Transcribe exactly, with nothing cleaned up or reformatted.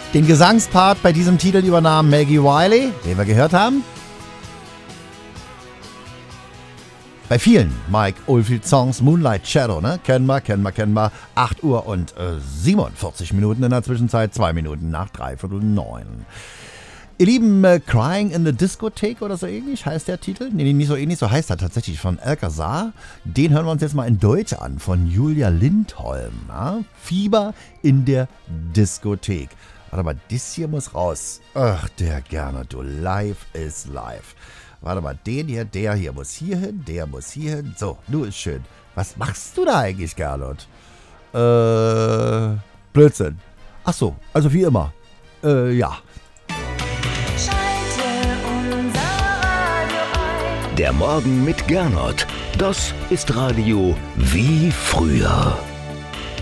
Den Gesangspart bei diesem Titel übernahm Maggie Wiley, den wir gehört haben. Bei vielen Mike Oldfield Songs, Moonlight Shadow, ne? Kennen wir, kennen wir, kennen wir. acht Uhr und äh, siebenundvierzig Minuten in der Zwischenzeit, zwei Minuten nach dreiviertel neun. Ihr Lieben, äh, Crying in the Discotheque oder so ähnlich heißt der Titel. Nee, nicht so ähnlich, so heißt er tatsächlich von Alcazar. Den hören wir uns jetzt mal in Deutsch an, von Julia Lindholm. Ja? Fieber in der Diskothek. Warte mal, das hier muss raus. Ach, der gerne, du, live is live. Warte mal, den hier, der hier muss hier hin, der muss hier hin. So, nu ist schön. Was machst du da eigentlich, Gernot? Äh, Blödsinn. Ach so, also wie immer. Äh, ja. Der Morgen mit Gernot. Das ist Radio wie früher.